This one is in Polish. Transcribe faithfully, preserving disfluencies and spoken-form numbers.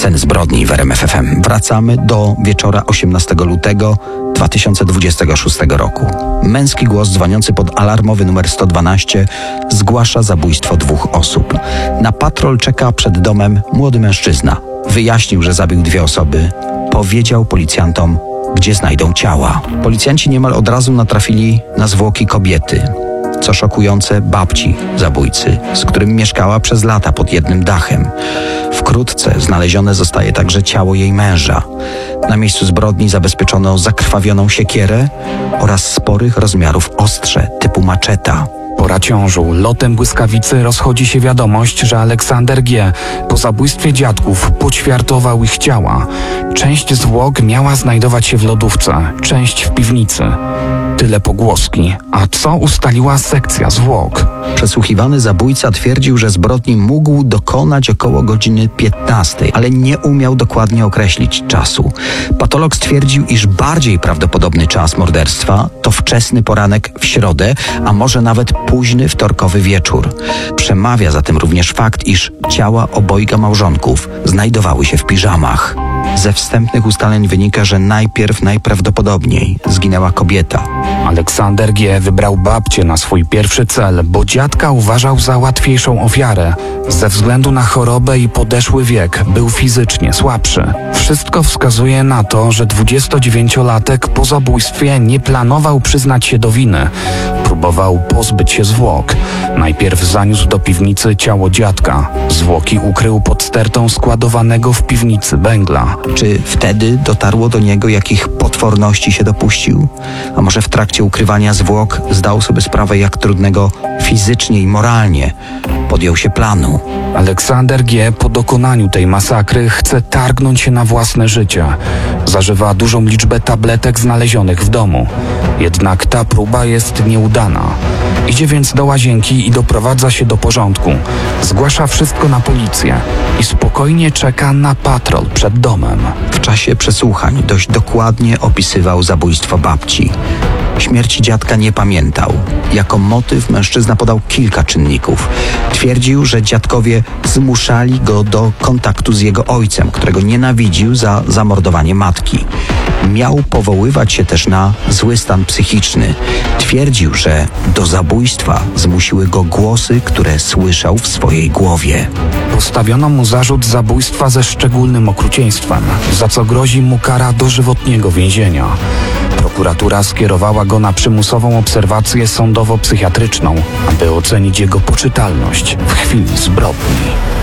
Sceny zbrodni w R M F F M. Wracamy do wieczora osiemnastego lutego dwa tysiące dwudziestego szóstego roku. Męski głos dzwoniący pod alarmowy numer sto dwanaście zgłasza zabójstwo dwóch osób. Na patrol czeka przed domem młody mężczyzna. Wyjaśnił, że zabił dwie osoby. Powiedział policjantom, gdzie znajdą ciała. Policjanci niemal od razu natrafili na zwłoki kobiety. Co szokujące, babci zabójcy, z którym mieszkała przez lata pod jednym dachem. Wkrótce znalezione zostaje także ciało jej męża. Na miejscu zbrodni zabezpieczono zakrwawioną siekierę oraz sporych rozmiarów ostrze typu maczeta. Po raciążu lotem błyskawicy rozchodzi się wiadomość, że Aleksander G. po zabójstwie dziadków poćwiartował ich ciała. Część zwłok miała znajdować się w lodówce, część w piwnicy. Tyle pogłoski. A co ustaliła sekcja zwłok? Przesłuchiwany zabójca twierdził, że zbrodni mógł dokonać około godziny piętnastej, ale nie umiał dokładnie określić czasu. Patolog stwierdził, iż bardziej prawdopodobny czas morderstwa to wczesny poranek w środę, a może nawet późny wtorkowy wieczór. Przemawia za tym również fakt, iż ciała obojga małżonków znajdowały się w piżamach. Ze wstępnych ustaleń wynika, że najpierw najprawdopodobniej zginęła kobieta. Aleksander G. wybrał babcię na swój pierwszy cel, bo dziadka uważał za łatwiejszą ofiarę. Ze względu na chorobę i podeszły wiek był fizycznie słabszy. Wszystko wskazuje na to, że dwudziestodziewięciolatek po zabójstwie nie planował przyznać się do winy. Próbował pozbyć się zwłok. Najpierw zaniósł do piwnicy ciało dziadka. Zwłoki ukrył pod stertą składowanego w piwnicy węgla. Czy wtedy dotarło do niego, jakich potworności się dopuścił? A może w trakcie ukrywania zwłok zdał sobie sprawę, jak trudnego fizycznie i moralnie podjął się planu? Aleksander G. po dokonaniu tej masakry chce targnąć się na własne życie. Zażywa dużą liczbę tabletek znalezionych w domu. Jednak ta próba jest nieudana. Idzie więc do łazienki i doprowadza się do porządku. Zgłasza wszystko na policję i spokojnie czeka na patrol przed domem. W czasie przesłuchań dość dokładnie opisywał zabójstwo babci. Śmierci dziadka nie pamiętał. Jako motyw mężczyzna podał kilka czynników. Twierdził, że dziadkowie zmuszali go do kontaktu z jego ojcem, którego nienawidził za zamordowanie matki. Miał powoływać się też na zły stan psychiczny. Twierdził, że do zabójstwa zmusiły go głosy, które słyszał w swojej głowie. Postawiono mu zarzut zabójstwa ze szczególnym okrucieństwem, za co grozi mu kara dożywotniego więzienia. Prokuratura skierowała go na przymusową obserwację sądowo-psychiatryczną, aby ocenić jego poczytalność w chwili zbrodni.